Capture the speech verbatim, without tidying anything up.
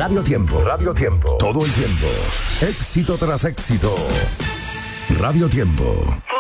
Radio Tiempo. Radio Tiempo. Todo el tiempo. Éxito tras éxito. Radio Tiempo.